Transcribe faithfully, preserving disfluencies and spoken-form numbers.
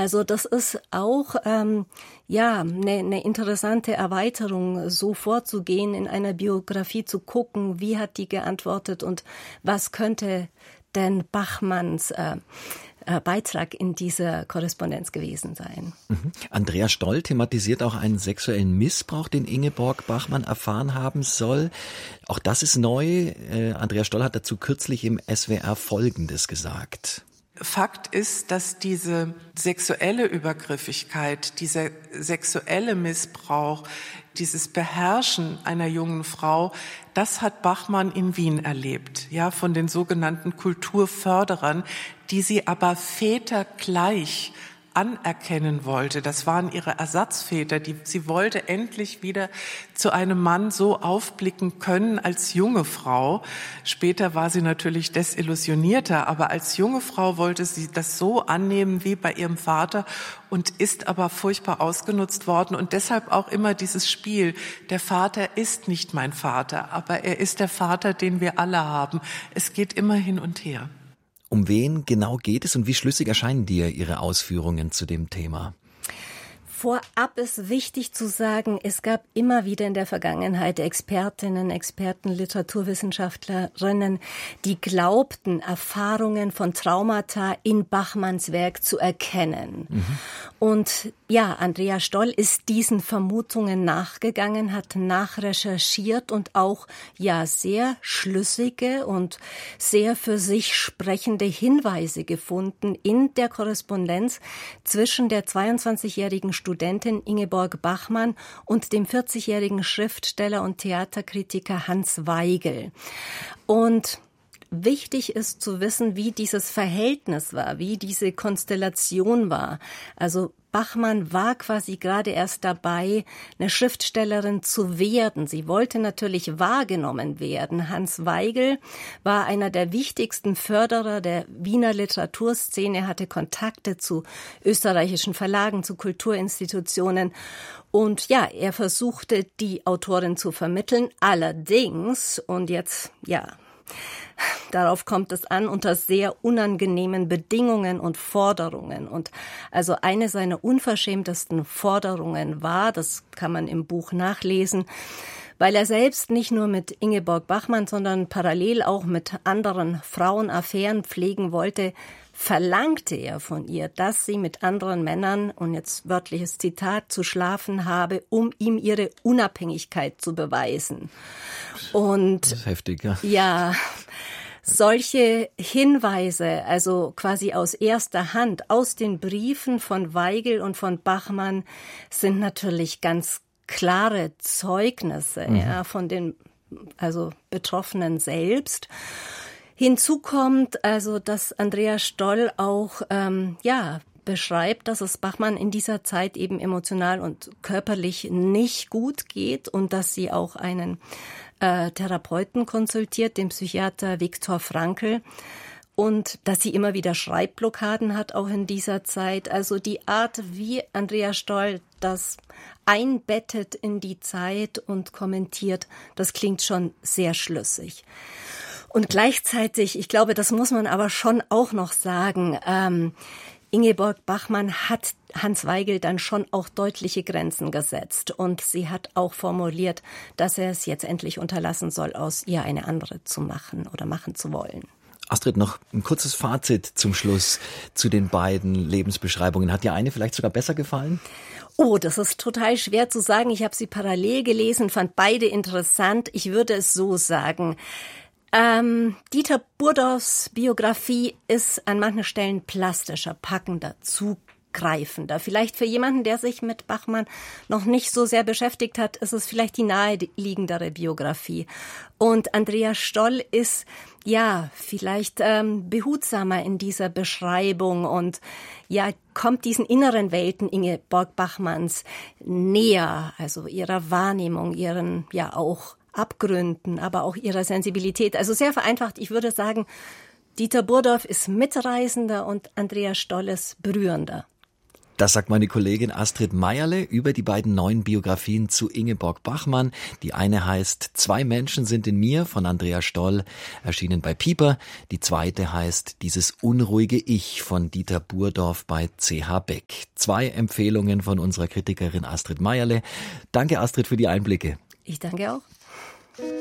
Also das ist auch ähm, ja eine ne interessante Erweiterung, so vorzugehen, in einer Biografie zu gucken, wie hat die geantwortet und was könnte denn Bachmanns äh, Beitrag in dieser Korrespondenz gewesen sein. Mhm. Andrea Stoll thematisiert auch einen sexuellen Missbrauch, den Ingeborg Bachmann erfahren haben soll. Auch das ist neu. Äh, Andrea Stoll hat dazu kürzlich im S W R Folgendes gesagt. Fakt ist, dass diese sexuelle Übergriffigkeit, dieser sexuelle Missbrauch, dieses Beherrschen einer jungen Frau, das hat Bachmann in Wien erlebt, ja, von den sogenannten Kulturförderern, die sie aber vätergleich anerkennen wollte. Das waren ihre Ersatzväter. Die, sie wollte endlich wieder zu einem Mann so aufblicken können als junge Frau. Später war sie natürlich desillusionierter, aber als junge Frau wollte sie das so annehmen wie bei ihrem Vater und ist aber furchtbar ausgenutzt worden. Und deshalb auch immer dieses Spiel, der Vater ist nicht mein Vater, aber er ist der Vater, den wir alle haben. Es geht immer hin und her. Um wen genau geht es und wie schlüssig erscheinen dir Ihre Ausführungen zu dem Thema? Vorab ist wichtig zu sagen, es gab immer wieder in der Vergangenheit Expertinnen, Experten, Literaturwissenschaftlerinnen, die glaubten, Erfahrungen von Traumata in Bachmanns Werk zu erkennen. Mhm. Und ja, Andrea Stoll ist diesen Vermutungen nachgegangen, hat nachrecherchiert und auch ja sehr schlüssige und sehr für sich sprechende Hinweise gefunden in der Korrespondenz zwischen der zweiundzwanzigjährigen Studentin Ingeborg Bachmann und dem vierzigjährigen Schriftsteller und Theaterkritiker Hans Weigel. Und wichtig ist zu wissen, wie dieses Verhältnis war, wie diese Konstellation war. Also Bachmann war quasi gerade erst dabei, eine Schriftstellerin zu werden. Sie wollte natürlich wahrgenommen werden. Hans Weigel war einer der wichtigsten Förderer der Wiener Literaturszene, hatte Kontakte zu österreichischen Verlagen, zu Kulturinstitutionen. Und ja, er versuchte, die Autorin zu vermitteln. Allerdings, und jetzt, ja, darauf kommt es an, unter sehr unangenehmen Bedingungen und Forderungen. Und also eine seiner unverschämtesten Forderungen war, das kann man im Buch nachlesen, weil er selbst nicht nur mit Ingeborg Bachmann, sondern parallel auch mit anderen Frauen Affären pflegen wollte, verlangte er von ihr, dass sie mit anderen Männern, und jetzt wörtliches Zitat, zu schlafen habe, um ihm ihre Unabhängigkeit zu beweisen. Und das ist heftig, ja. Ja, solche Hinweise, also quasi aus erster Hand, aus den Briefen von Weigel und von Bachmann, sind natürlich ganz klare Zeugnisse, mhm. ja, von den also Betroffenen selbst. Hinzu kommt also, dass Andrea Stoll auch ähm, ja beschreibt, dass es Bachmann in dieser Zeit eben emotional und körperlich nicht gut geht und dass sie auch einen äh, Therapeuten konsultiert, den Psychiater Viktor Frankl, und dass sie immer wieder Schreibblockaden hat, auch in dieser Zeit. Also die Art, wie Andrea Stoll das einbettet in die Zeit und kommentiert, das klingt schon sehr schlüssig. Und gleichzeitig, ich glaube, das muss man aber schon auch noch sagen, ähm, Ingeborg Bachmann hat Hans Weigel dann schon auch deutliche Grenzen gesetzt. Und sie hat auch formuliert, dass er es jetzt endlich unterlassen soll, aus ihr eine andere zu machen oder machen zu wollen. Astrid, noch ein kurzes Fazit zum Schluss zu den beiden Lebensbeschreibungen. Hat dir eine vielleicht sogar besser gefallen? Oh, das ist total schwer zu sagen. Ich habe sie parallel gelesen, fand beide interessant. Ich würde es so sagen. Ähm, Dieter Burdorfs Biografie ist an manchen Stellen plastischer, packender, zugreifender. Vielleicht für jemanden, der sich mit Bachmann noch nicht so sehr beschäftigt hat, ist es vielleicht die naheliegendere Biografie. Und Andrea Stoll ist, ja, vielleicht ähm, behutsamer in dieser Beschreibung und ja, kommt diesen inneren Welten Ingeborg Bachmanns näher, also ihrer Wahrnehmung, ihren, ja auch Abgründen, aber auch ihrer Sensibilität. Also sehr vereinfacht, ich würde sagen, Dieter Burdorf ist mitreißender und Andrea Stoll ist berührender. Das sagt meine Kollegin Astrid Meierle über die beiden neuen Biografien zu Ingeborg Bachmann. Die eine heißt Zwei Menschen sind in mir von Andrea Stoll, erschienen bei Piper. Die zweite heißt Dieses unruhige Ich von Dieter Burdorf bei C H Beck. Zwei Empfehlungen von unserer Kritikerin Astrid Meierle. Danke Astrid für die Einblicke. Ich danke auch.